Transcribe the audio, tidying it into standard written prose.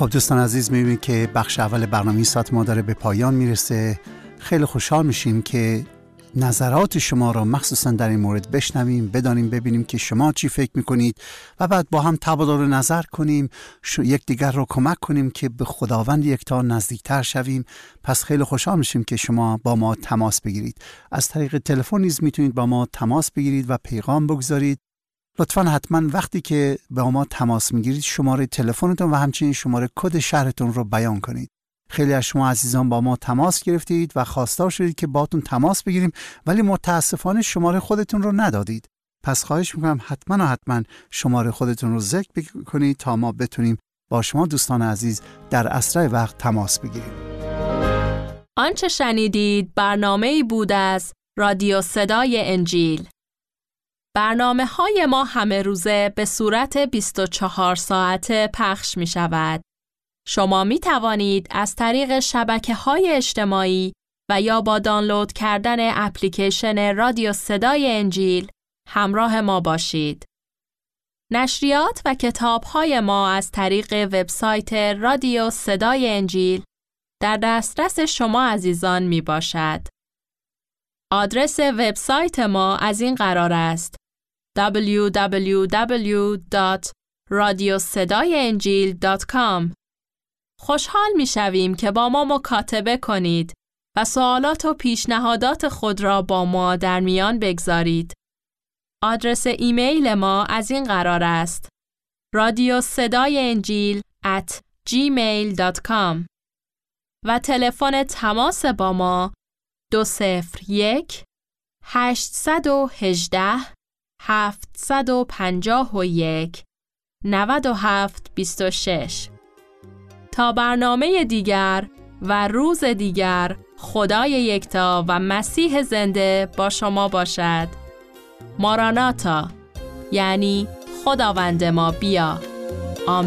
خب دوستان عزیز، می‌بینید که بخش اول برنامه ساعت ما داره به پایان میرسه. خیلی خوشحال میشیم که نظرات شما را مخصوصا در این مورد بشنویم، بدانیم، ببینیم که شما چی فکر میکنید و بعد با هم تبادل نظر کنیم، یکدیگر را کمک کنیم که به خداوند یکتا نزدیکتر شویم. پس خیلی خوشحال میشیم که شما با ما تماس بگیرید. از طریق تلفن نیز میتونید با ما تماس بگیرید و پیغام بگذارید. لطفاً حتما وقتی که با ما تماس میگیرید شماره تلفنتون و همچنین شماره کد شهرتون رو بیان کنید. خیلی از شما عزیزان با ما تماس گرفتید و خواستار شدید که باتون تماس بگیریم، ولی متاسفانه شماره خودتون رو ندادید. پس خواهش میکنم حتما شماره خودتون رو ذکر کنید تا ما بتونیم با شما دوستان عزیز در اسرع وقت تماس بگیریم. آنچه شنیدید برنامه‌ای بود از رادیو صدای انجیل. برنامه‌های ما همه روزه به صورت 24 ساعته پخش می شود. شما می توانید از طریق شبکه‌های اجتماعی و یا با دانلود کردن اپلیکیشن رادیو صدای انجیل همراه ما باشید. نشریات و کتاب‌های ما از طریق وبسایت رادیو صدای انجیل در دسترس شما عزیزان می باشد. آدرس وبسایت ما از این قرار است: www.radiosedaienjil.com. خوشحال می‌شویم که با ما مکاتبه کنید و سوالات و پیشنهادات خود را با ما در میان بگذارید. آدرس ایمیل ما از این قرار است: radiosedaienjil@gmail.com و تلفن تماس با ما 201 818 751 9726. تا برنامه دیگر و روز دیگر، خدای یکتا و مسیح زنده با شما باشد. ماراناتا، یعنی خداوند ما بیا.